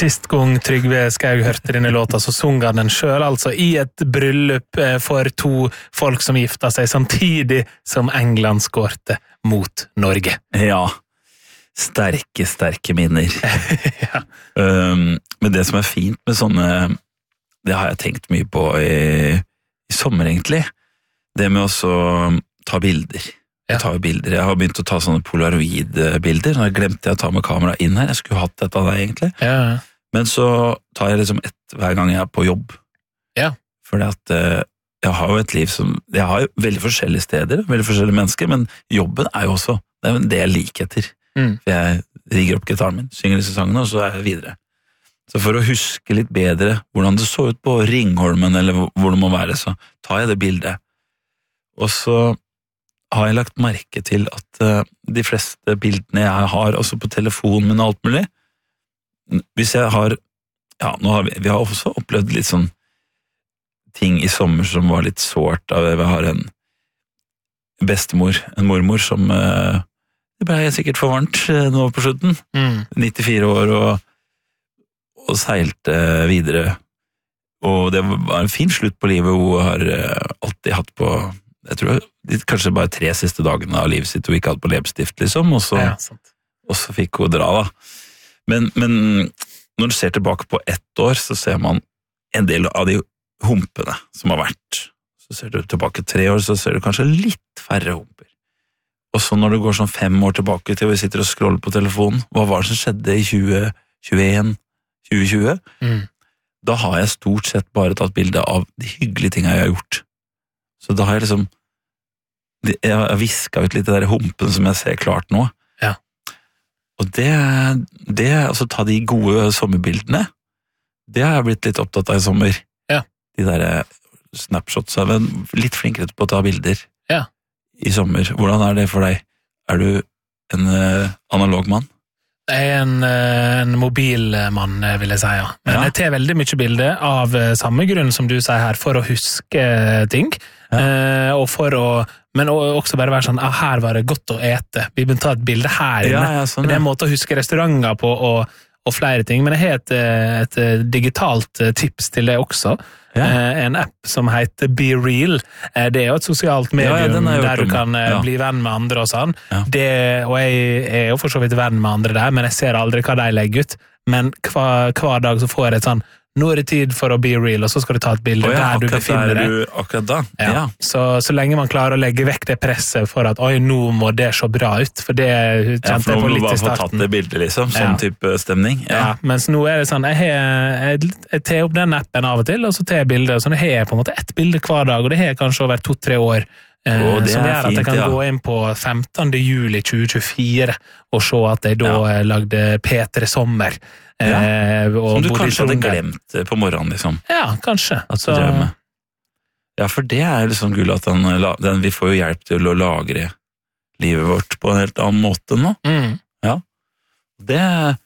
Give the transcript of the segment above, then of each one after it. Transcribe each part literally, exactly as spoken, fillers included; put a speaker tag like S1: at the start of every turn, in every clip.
S1: Sist gang Trygve Skaug hørte denne låta, så sung han den selv, altså i et bryllup for to folk som gifta seg, samtidig som England skårte mot Norge.
S2: Ja, sterke, sterke minner.
S1: Ja.
S2: Um, men det som er fint med sånne, det har jeg tenkt mye på i, i sommer egentlig, det med også ta bilder. Jeg tar jo bilder. Jeg har begynt å ta sånne polaroid-bilder. Nå glemte jeg å ta med kamera inn her. Jeg skulle hatt et av det egentlig.
S1: Ja.
S2: Men så tar jeg liksom ett hver gang jeg er på jobb.
S1: Ja.
S2: Fordi at eh, jeg har jo et liv som... Jeg har jo veldig forskjellige steder, veldig forskjellige mennesker, men jobben er jo også det er det jeg liker etter.
S1: Mm.
S2: Jeg rigger opp gitaren min, synger disse sangene, og så er jeg videre. Så for å huske litt bedre hvordan det så ut på Ringholmen, eller hvor det må være, så tar jeg det bildet. Og så har jeg lagt merke til at uh, de fleste bildene jeg har, også på telefonen min og alt mulig, hvis jeg har, ja, nå har vi, vi har også opplevd litt sånn ting i sommer som var litt sårt, av vi har en bestemor, en mormor som, uh, det ble sikkert for varmt uh, nå på slutten, mm. nittifire år og, og seilte videre, og det var en fin slutt på livet, hun har uh, alltid hatt på jeg tror det kanskje bare tre siste dagene av livet sitt hun ikke hadde på leppestift, liksom, og så, ja, og så fikk hun dra, da. Men, men når du ser tilbake på ett år, så ser man en del av de humpene som har vært. Så ser du tilbake tre år, så ser du kanskje litt færre humper. Og så når du går sånn fem år tilbake til vi sitter og scroller på telefonen, hva var det som skjedde i tjue tjueen, tjue tjue? Mm. Da har jeg stort sett bare tatt bilde av de hyggelige tingene jeg har gjort. Så da har jeg liksom, jeg har visket ut litt det der humpen som jeg ser klart nå.
S1: Ja.
S2: Og det, det, altså ta de gode sommerbildene, det har jeg blitt litt opptatt av i sommer.
S1: Ja.
S2: De der snapshots, jeg er litt flinkere på å ta bilder
S1: ja.
S2: I sommer. Hvordan er det for deg? Er du en uh, analog mann?
S1: Jeg er en, en mobilmann, vil jeg si, ja. Men ja. Jeg tar veldig mye bilder av samme grunn som du sier her, for å huske ting, ja. eh, og for å, men også bare være sånn, ah, her var det godt å ete, vi begynte å ta et bilde her inne.
S2: Ja, ja, sånn, ja.
S1: Det er en måte å huske restauranter på, og, og flere ting, men jeg har et, et digitalt tips til det også. Ja. En app som heter Be Real. Det er jo et sosialt medium ja, ja, der du kan ja. Bli venn med andre og sånn. Ja. Det, og jeg er jo for så vidt venn med andre der, men jeg ser aldri hva de legger ut. Men hver, hver dag så får jeg et sånn, nå er det tid for å be real, og så skal du ta et bilde oh, ja, der du befinner deg.
S2: Du, akkurat da.
S1: Ja. Ja. Så, så lenge man klarer å legge vekk det presset for at, oi, nå må det se bra ut, for det kjente
S2: ja, for
S1: jeg på litt i starten. Ja, for nå må du bare
S2: få tatt det bildet, liksom, sånn ja. Type stemning. Ja. Ja,
S1: mens nå er det sånn, jeg, jeg, jeg tar opp den appen av og til, og så tar jeg bilder, så jeg har på en måte ett bilde hver dag, og det har kanskje over to-tre år, eh, oh, som gjør at jeg kan ja. Gå inn på femtende juli tjue tjuefire, og se at jeg da ja. Lagde P tre Sommer.
S2: Ja. Eh, som du kanskje hadde glemt på morgenen, liksom.
S1: Ja, kanskje.
S2: Så... Ja, for det er liksom gull at den, den, vi får jo hjelp til å lagre livet vårt på en helt annen måte nå.
S1: Mm.
S2: Ja. Det,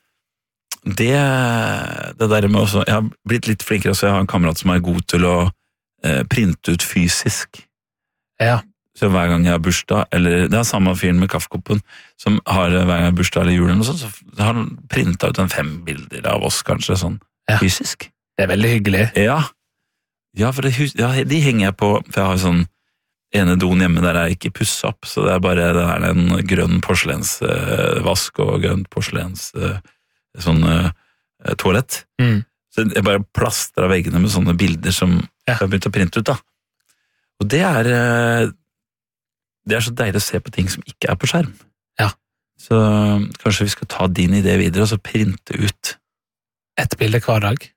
S2: det, det der med også, jeg har blitt litt flinkere også, jeg har en kamerat som er god til å eh, printe ut fysisk.
S1: Ja.
S2: Så hver gang jeg har bursdag, eller det er samme fyren med kaffekoppen, som har hver gang jeg har bursdag eller julen, og sånn, så har han printet ut en fem bilder av oss, kanskje, sånn ja. Fysisk.
S1: Det er veldig hyggelig.
S2: Ja, ja for det, ja, de henger jeg på, for jeg har sånn ene doen hjemme der jeg ikke pusser opp, så det er bare det er en grønn porselensvask og grønn porselens sånn uh, toalett.
S1: Mm.
S2: Så jeg bare plastrer av veggene med sånne bilder som ja. Jeg har begynt å printe ut, da. Og det er... Uh, Det er så deilig å se på ting som ikke er på skjerm.
S1: Ja.
S2: Så kanskje vi skal ta din idé videre, og så printe ut.
S1: Et bilde hver dag.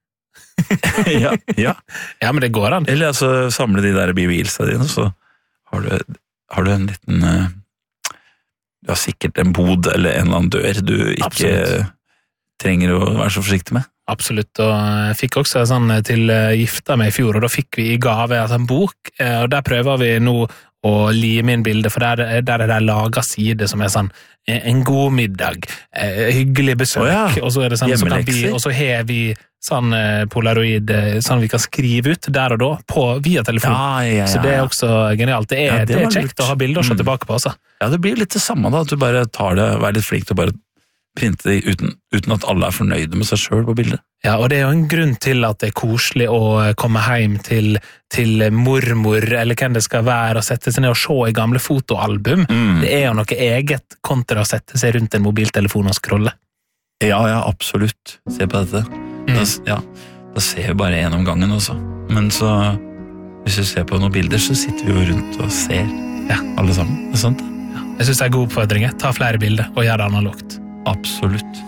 S2: ja, ja.
S1: Ja, men det går an.
S2: Eller altså samle de der be-reelsa dine, så har du, har du en liten, uh, du har sikkert en bod eller en eller annen dør du ikke Absolutt. Trenger å være så forsiktig med.
S1: Absolutt, og jeg fikk også sånn til gifta meg i fjor, og da fikk vi i gave altså en bok, og der prøver vi nå og lime inn bilder, for der, der er det laget side som er sånn en god middag, hyggelig besøk, oh ja. Og så er det sånn, så kan vi, og så har vi sånn polaroid, sånn vi kan skrive ut der og da, på, via telefon.
S2: Ja, ja, ja.
S1: Så det er også genialt. Det er, ja, det det er kjekt lurt. Å ha bilder og se tilbake på, altså.
S2: Ja, det blir litt det samme da, at du bare tar det, vær litt flink til å bare printe de uten, uten at alle er fornøyde med seg selv på bildet.
S1: Ja, og det er jo en grunn til at det er koselig å komme hjem til, til mormor, eller hvem det skal være, og sette seg ned og se i gamle fotoalbum. Mm. Det er jo noe eget kontra å sette seg rundt en mobiltelefon og scrolle.
S2: Ja, ja, absolutt. Se på dette. Mm. Da, ja, da ser vi bare en om gangen også. Men så, hvis vi ser på noen bilder, så sitter vi jo rundt og ser ja. Alle sammen. Det er sant?
S1: Ja. Jeg synes det er god oppfordring. Ta flere bilder og gjør det analogt.
S2: Absolutt.